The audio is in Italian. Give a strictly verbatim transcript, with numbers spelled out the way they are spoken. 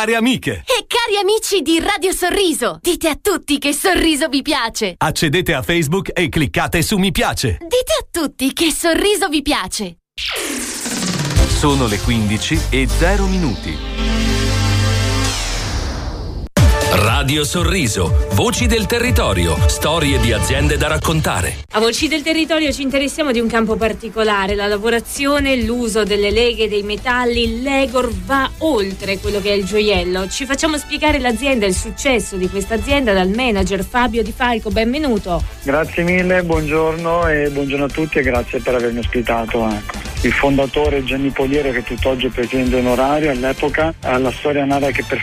care amiche e cari amici di Radio Sorriso. Dite a tutti che Sorriso vi piace. accedete a Facebook e cliccate su mi piace. Dite a tutti che Sorriso vi piace. Sono le quindici e zero minuti. Radio Sorriso, voci del territorio, storie di aziende da raccontare. A Voci del Territorio ci interessiamo di un campo particolare, la lavorazione, l'uso delle leghe, dei metalli. Legor va oltre quello che è il gioiello. Ci facciamo spiegare l'azienda e il successo di questa azienda dal manager Fabio Di Falco. Benvenuto. Grazie mille, buongiorno e buongiorno a tutti e grazie per avermi ospitato. Ecco. Il fondatore Gianni Poliero, che tutt'oggi è presidente onorario, all'epoca ha la storia nata che per